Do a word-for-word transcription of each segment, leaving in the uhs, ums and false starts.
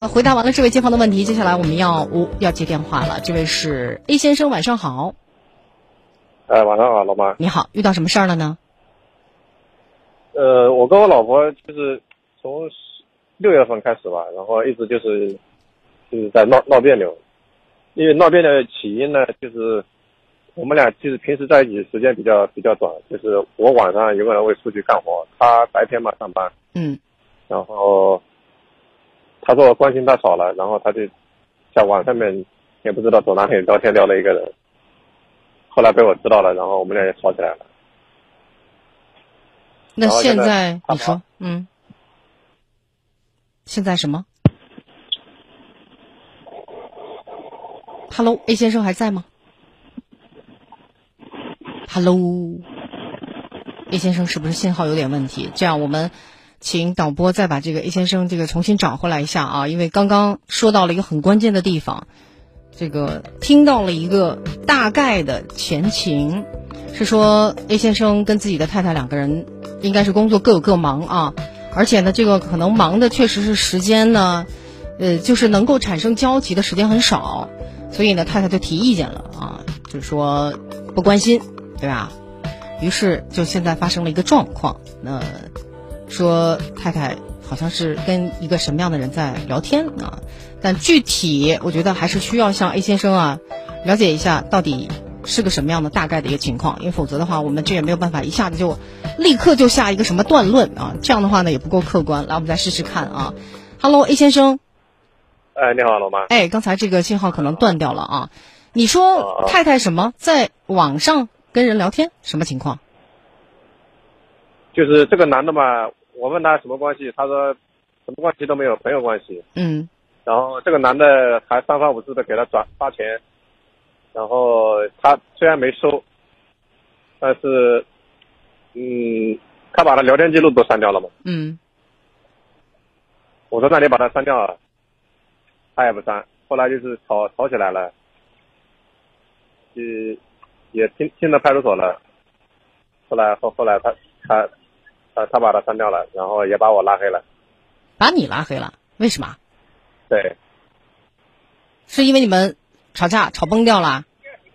回答完了这位街坊的问题，接下来我们要哦要接电话了。这位是 A 先生，晚上好。 哎，晚上好，老妈。 你好，遇到什么事儿了呢？ 呃，我跟我老婆就是从六月份开始吧，然后一直就是就是在闹闹别扭。因为闹别扭的起因呢，就是我们俩其实平时在一起时间比较比较短，就是我晚上有可能会出去干活，他白天嘛上班。 嗯。 然后他说我关心他少了，然后他就在网上面也不知道走哪里聊天聊了一个人，后来被我知道了，然后我们俩也吵起来了。 那现在你说，嗯，现在什么 ？Hello， A 先生还在吗 ？Hello，A 先生是不是信号有点问题？这样我们请导播再把这个 A 先生这个重新找回来一下啊，因为刚刚说到了一个很关键的地方，这个听到了一个大概的前情，是说 A 先生跟自己的太太两个人应该是工作各有各忙啊，而且呢，这个可能忙的确实是时间呢，呃，就是能够产生交集的时间很少，所以呢，太太就提意见了啊，就是说不关心，对吧？于是就现在发生了一个状况，那说太太好像是跟一个什么样的人在聊天啊，但具体我觉得还是需要向 A 先生啊了解一下到底是个什么样的大概的一个情况，因为否则的话我们这也没有办法一下子就立刻就下一个什么断论啊，这样的话呢也不够客观。来，我们再试试看啊。Hello A 先生。 哎，你好，老妈。 哎，刚才这个信号可能断掉了啊。你说太太什么在网上跟人聊天，什么情况？ 就是这个男的嘛，我问他什么关系，他说什么关系都没有，朋友关系。 嗯。 然后这个男的还三番五次的给他转发钱，然后他虽然没收，但是嗯，他把他聊天记录都删掉了嘛。 嗯。 我说那你把他删掉了，他也不删。后来就是吵吵起来了，也也听听到派出所了。后来后后来他他他他把他删掉了，然后也把我拉黑了。 把你拉黑了？为什么？ 对。 是因为你们吵架吵崩掉了？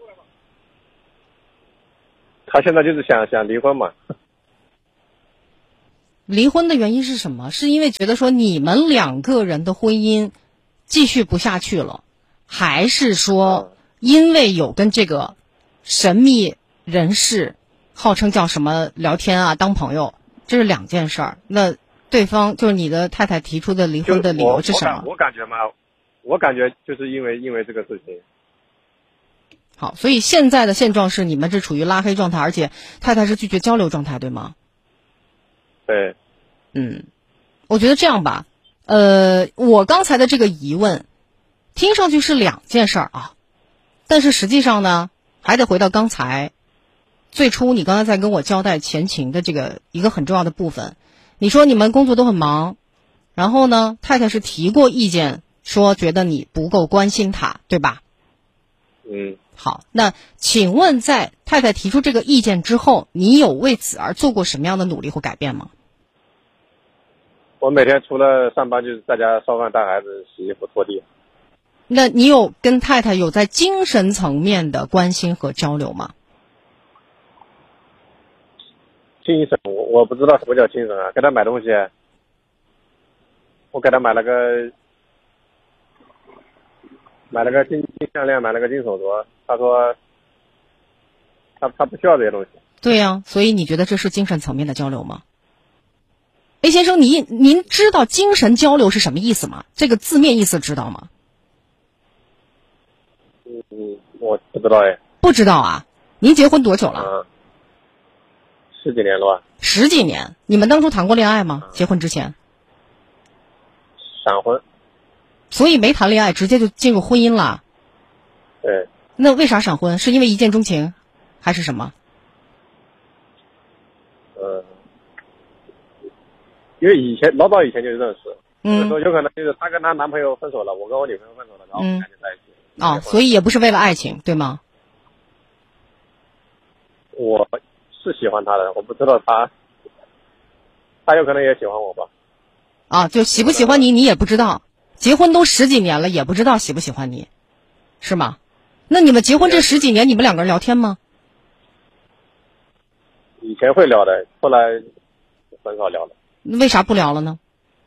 他现在就是想想离婚嘛。 离婚的原因是什么？是因为觉得说你们两个人的婚姻继续不下去了，还是说因为有跟这个神秘人士号称叫什么聊天啊当朋友，这是两件事儿。那对方就是你的太太提出的离婚的理由是什么？ 我, 我, 我感觉嘛，我感觉就是因为因为这个事情。 好，所以现在的现状是你们是处于拉黑状态，而且太太是拒绝交流状态，对吗？ 对。 嗯，我觉得这样吧，呃，我刚才的这个疑问听上去是两件事儿啊，但是实际上呢，还得回到刚才最初你刚才在跟我交代前情的这个一个很重要的部分。你说你们工作都很忙，然后呢，太太是提过意见，说觉得你不够关心她，对吧？ 嗯。 好，那请问在太太提出这个意见之后，你有为此而做过什么样的努力或改变吗？ 我每天除了上班就是在家烧饭带孩子洗衣服拖地。 那你有跟太太有在精神层面的关心和交流吗？ 精神，我我不知道什么叫精神啊。给他买东西，我给他买了个买了个金金项链，买了个金手镯。他说他他不需要这些东西。 对呀、啊，所以你觉得这是精神层面的交流吗？A 先生，您您知道精神交流是什么意思吗？这个字面意思知道吗？ 嗯，我不知道哎。 不知道啊？您结婚多久了？ 嗯，十几年了吧。 十几年？你们当初谈过恋爱吗？嗯、结婚之前？ 闪婚。 所以没谈恋爱，直接就进入婚姻了。 对。 那为啥闪婚？是因为一见钟情，还是什么？ 嗯。因为以前老早以前就认识， 嗯， 说有可能就是她跟她男朋友分手了，我跟我女朋友分手了，然后我们俩就在一起。 哦，所以也不是为了爱情，对吗？ 我是喜欢他的，我不知道他，他有可能也喜欢我吧。 啊，就喜不喜欢你，你也不知道， 结婚都十几年了，也不知道喜不喜欢你，是吗？那你们结婚这十几年，你们两个人聊天吗？ 以前会聊的，后来很少聊了。 为啥不聊了呢？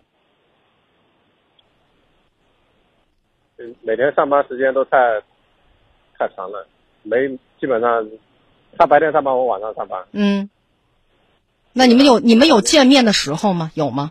每天上班时间都太太长了，没基本上他白天上班，我晚上上班。 嗯，那你们有你们有见面的时候吗？有吗？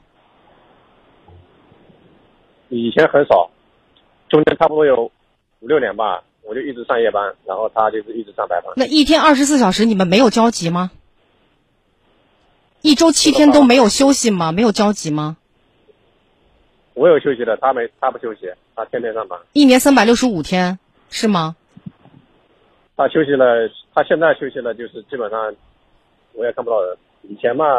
以前很少，中间差不多有五六年吧，我就一直上夜班，然后他就是一直上白班。 那一天二十四小时你们没有交集吗？一周七天都没有休息吗？没有交集吗？ 我有休息的，他没，他不休息，他天天上班。 一年三百六十五天是吗？ 他休息了，他现在休息了，就是基本上我也看不到人。以前嘛，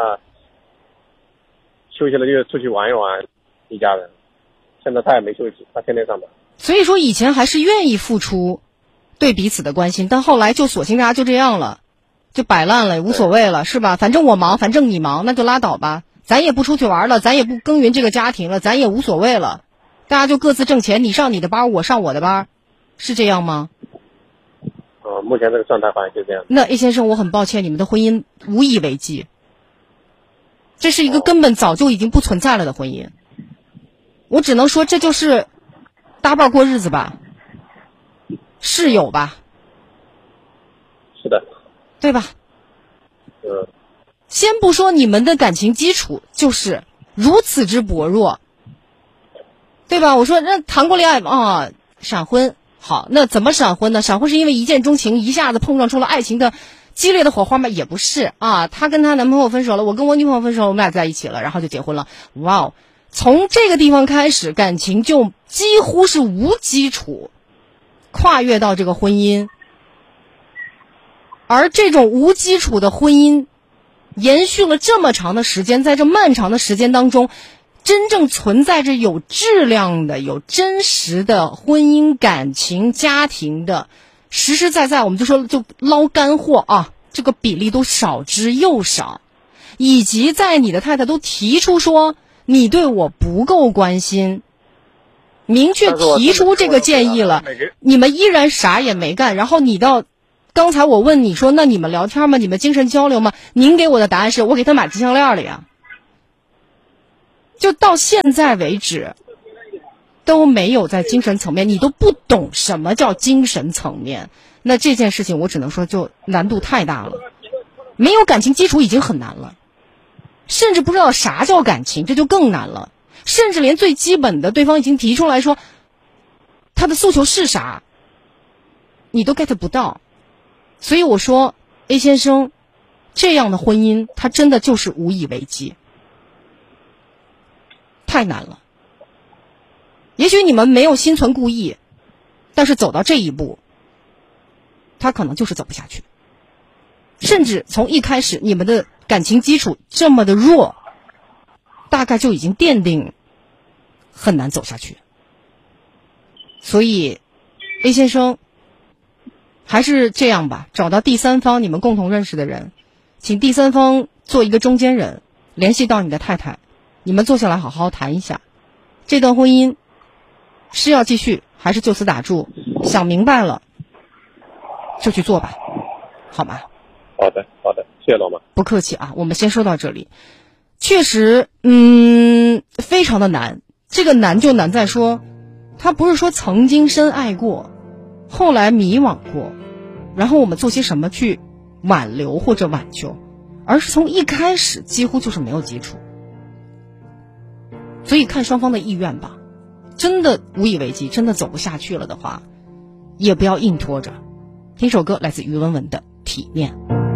休息了就出去玩一玩，一家人。现在他也没休息，他天天上班。 所以说以前还是愿意付出对彼此的关心，但后来就索性大家就这样了，就摆烂了，也无所谓了，是吧？反正我忙，反正你忙，那就拉倒吧。咱也不出去玩了，咱也不耕耘这个家庭了，咱也无所谓了，大家就各自挣钱，你上你的班，我上我的班，是这样吗？ 呃，目前这个状态好像就这样。 那 A 先生，我很抱歉，你们的婚姻无以为继，这是一个根本早就已经不存在了的婚姻。我只能说这就是搭伴过日子吧，室友吧， 是的， 对吧？ 嗯。 先不说你们的感情基础就是如此之薄弱，对吧？我说那谈过恋爱啊，闪婚好，那怎么闪婚呢？闪婚是因为一见钟情，一下子碰撞出了爱情的激烈的火花吗？也不是啊，她跟她男朋友分手了，我跟我女朋友分手了，我们俩在一起了，然后就结婚了。哇哦，从这个地方开始，感情就几乎是无基础，跨越到这个婚姻，而这种无基础的婚姻延续了这么长的时间，在这漫长的时间当中，真正存在着有质量的、有真实的婚姻、感情、家庭的，实实在在，我们就说就捞干货啊，这个比例都少之又少。以及在你的太太都提出说你对我不够关心，明确提出这个建议了，你们依然啥也没干，然后你到刚才我问你说那你们聊天吗？你们精神交流吗？您给我的答案是我给他买金项链了呀。就到现在为止都没有在精神层面，你都不懂什么叫精神层面，那这件事情我只能说就难度太大了。没有感情基础已经很难了，甚至不知道啥叫感情，这就更难了。甚至连最基本的对方已经提出来说他的诉求是啥你都 get 不到。所以我说 A 先生这样的婚姻他真的就是无以为继，太难了。也许你们没有心存故意，但是走到这一步他可能就是走不下去，甚至从一开始你们的感情基础这么的弱，大概就已经奠定很难走下去。所以 A 先生还是这样吧，找到第三方你们共同认识的人，请第三方做一个中间人，联系到你的太太，你们坐下来好好谈一下，这段婚姻是要继续还是就此打住，想明白了就去做吧，好吗？ 好的好的，谢谢老妈。 不客气啊，我们先说到这里。确实嗯，非常的难，这个难就难在说他不是说曾经深爱过后来迷惘过，然后我们做些什么去挽留或者挽救，而是从一开始几乎就是没有基础。所以看双方的意愿吧，真的无以为继，真的走不下去了的话，也不要硬拖着。听首歌，来自于文文的《体面》。